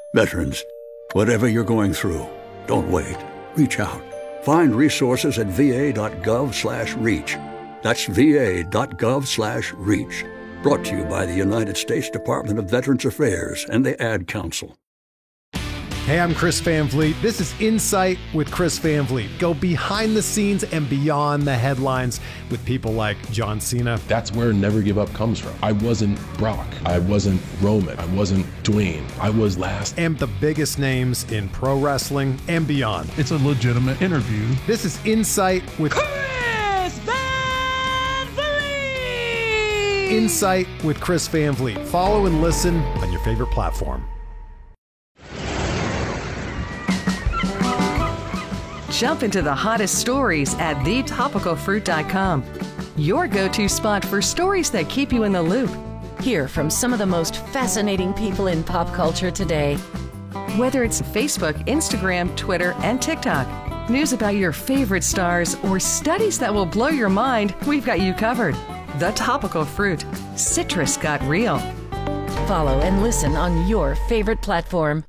Veterans, whatever you're going through, don't wait. Reach out. Find resources at va.gov/reach. That's va.gov/reach. Brought to you by the United States Department of Veterans Affairs and the Ad Council. Hey, I'm Chris Van Vliet. This is Insight with Chris Van Vliet. Go behind the scenes and beyond the headlines with people like John Cena. That's where Never Give Up comes from. I wasn't Brock. I wasn't Roman. I wasn't Dwayne. I was last. And the biggest names in pro wrestling and beyond. It's a legitimate interview. This is Insight with Chris Van Vliet. Insight with Chris Van Vliet. Follow and listen on your favorite platform. Jump into the hottest stories at thetopicalfruit.com. Your go-to spot for stories that keep you in the loop. Hear from some of the most fascinating people in pop culture today. Whether it's Facebook, Instagram, Twitter, and TikTok, news about your favorite stars, or studies that will blow your mind, we've got you covered. The Topical Fruit. Citrus got real. Follow and listen on your favorite platform.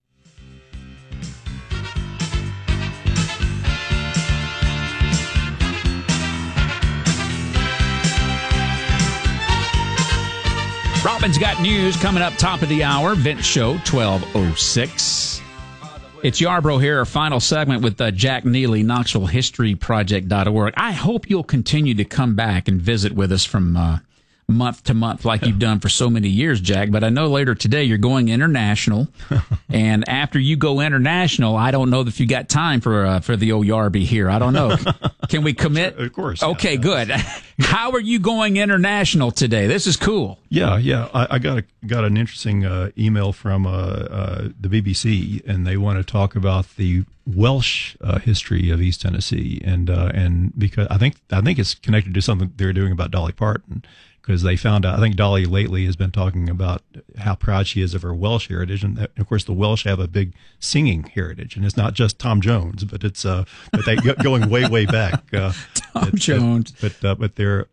Robin's got news coming up top of the hour. Vince Show, 12:06. It's Yarbrough here, our final segment with Jack Neely, KnoxvilleHistoryProject.org. I hope you'll continue to come back and visit with us from month to month like you've done for so many years, Jack. But I know later today you're going international. And after you go international, I don't know if you got time for the old Yarby here. I don't know. Can we commit? Of course. Okay, yeah. Good. How are you going international today? This is cool. Yeah. I got an interesting email from the BBC, and they want to talk about the Welsh history of East Tennessee, and because I think it's connected to something they're doing about Dolly Parton. Because they found out, I think Dolly lately has been talking about how proud she is of her Welsh heritage, and of course the Welsh have a big singing heritage, and it's not just Tom Jones, but it's but they going way back. Tom Jones, but they're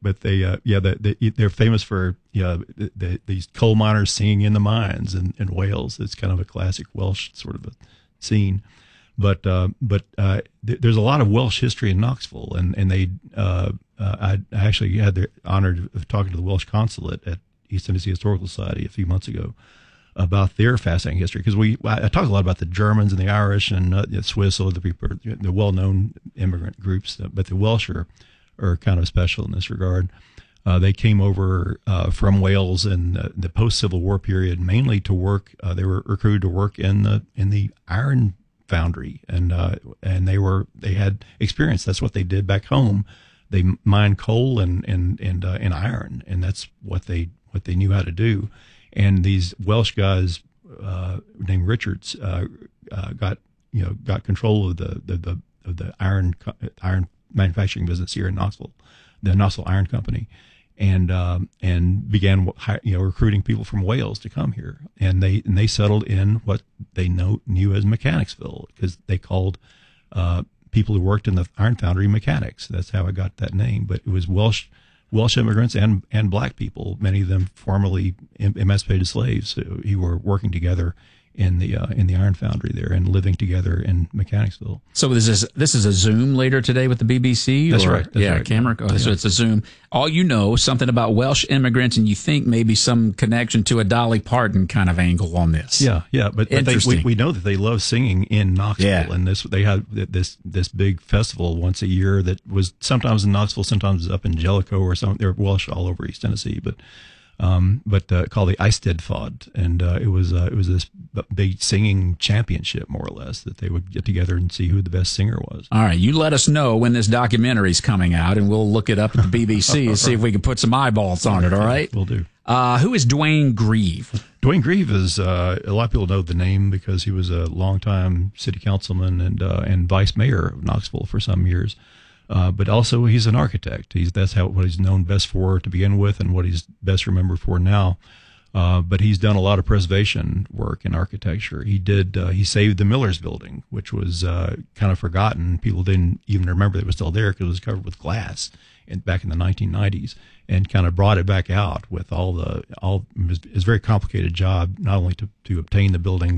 famous for these coal miners singing in the mines in Wales. It's kind of a classic Welsh sort of a scene. But there's a lot of Welsh history in Knoxville, and they I actually had the honor of talking to the Welsh consulate at East Tennessee Historical Society a few months ago about their fascinating history, because I talk a lot about the Germans and the Irish and the Swiss, or the people, the well-known immigrant groups, but the Welsh are kind of special in this regard. They came over from Wales in the post-Civil War period, mainly to work. They were recruited to work in the iron foundry, and they had experience. That's what they did back home. They mined coal and iron, and that's what they knew how to do. And these Welsh guys named Richards got control of the iron manufacturing business here in Knoxville, the Knoxville Iron Company, and began recruiting people from Wales to come here, and they settled in what they knew as Mechanicsville, because they called people who worked in the iron foundry mechanics. That's how I got that name. But it was Welsh immigrants and black people, many of them formerly emancipated slaves who were working together in the iron foundry there and living together in Mechanicsville. So this is a Zoom later today with the BBC? That's right. Camera. Oh, so it's a Zoom. All you know, something about Welsh immigrants, and you think maybe some connection to a Dolly Parton kind of angle on this. Yeah. But we know that they love singing in Knoxville, and they had this big festival once a year that was sometimes in Knoxville, sometimes up in Jellicoe or something. They're Welsh all over East Tennessee, but called the Eisteddfod, and it was this big singing championship, more or less, that they would get together and see who the best singer was. All right, you let us know when this documentary's coming out, and we'll look it up at the BBC and see if we can put some eyeballs on it. All right, we'll do. Who is Duane Grieve? Duane Grieve is a lot of people know the name because he was a longtime city councilman and vice mayor of Knoxville for some years. But also he's an architect. That's what he's known best for to begin with, and what he's best remembered for now. But he's done a lot of preservation work in architecture. He saved the Millers Building, which was kind of forgotten. People didn't even remember it was still there because it was covered with glass back in the 1990s, and kind of brought it back out with it was a very complicated job, not only to obtain the building,